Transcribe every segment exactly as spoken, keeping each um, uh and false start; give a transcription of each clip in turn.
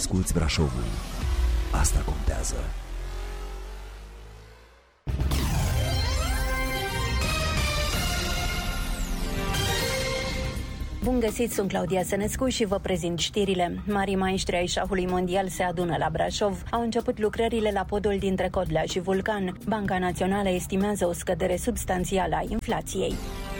asculți Brașovul. Asta contează. Bun găsit, sunt Claudia Sănescu și vă prezint știrile. Marii maestri ai șahului mondial se adună la Brașov. Au început lucrările la podul dintre Codlea și Vulcan. Banca Națională estimează o scădere substanțială a inflației.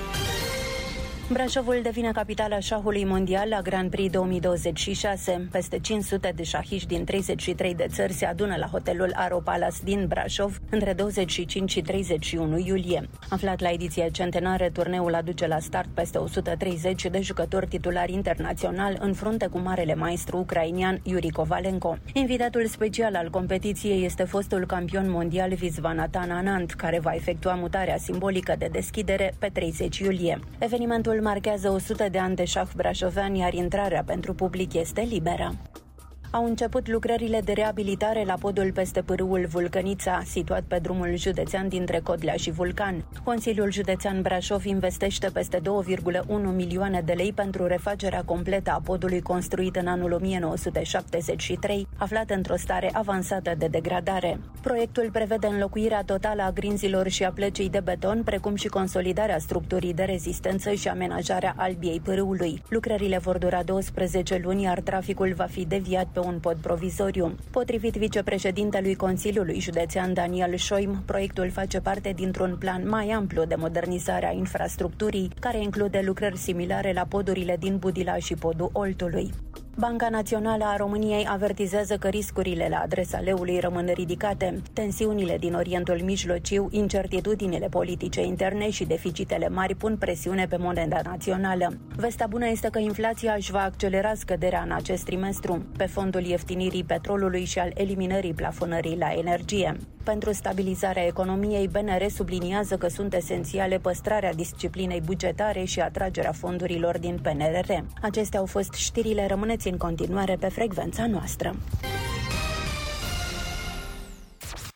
Brașovul devine capitala șahului mondial la Grand Prix două mii douăzeci și șase. Peste cinci sute de șahiști din treizeci și trei de țări se adună la hotelul Aro Palace din Brașov între douăzeci și cinci și treizeci și unu iulie. Aflat la ediția centenară, turneul aduce la start peste o sută treizeci de jucători titulari internaționali în frunte cu marele maestru ucrainian Yuri Kovalenko. Invitatul special al competiției este fostul campion mondial Viswanathan Anand, care va efectua mutarea simbolică de deschidere pe treizeci iulie. Evenimentul marchează o sută de ani de șah brașovean, iar intrarea pentru public este liberă. Au început lucrările de reabilitare la podul peste pârâul Vulcănița, situat pe drumul județean dintre Codlea și Vulcan. Consiliul Județean Brașov investește peste două virgulă unu milioane de lei pentru refacerea completă a podului construit în anul o mie nouă sute șaptezeci și trei, aflat într-o stare avansată de degradare. Proiectul prevede înlocuirea totală a grinzilor și a plecii de beton, precum și consolidarea structurii de rezistență și amenajarea albiei pârâului. Lucrările vor dura douăsprezece luni, iar traficul va fi deviat pe un pod provizoriu. Potrivit vicepreședintelui Consiliului Județean Daniel Șoim, proiectul face parte dintr-un plan mai amplu de modernizare a infrastructurii, care include lucrări similare la podurile din Budila și podul Oltului. Banca Națională a României avertizează că riscurile la adresa leului rămân ridicate. Tensiunile din Orientul Mijlociu, incertitudinile politice interne și deficitele mari pun presiune pe moneda națională. Vestea bună este că inflația își va accelera scăderea în acest trimestru, pe fondul ieftinii petrolului și al eliminării plafonării la energie. Pentru stabilizarea economiei, B N R subliniază că sunt esențiale păstrarea disciplinei bugetare și atragerea fondurilor din P N R R. Acestea au fost știrile, rămâneți în continuare pe frecvența noastră.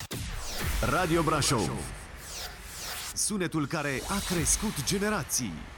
Radio Brașov. Sunetul care a crescut generații.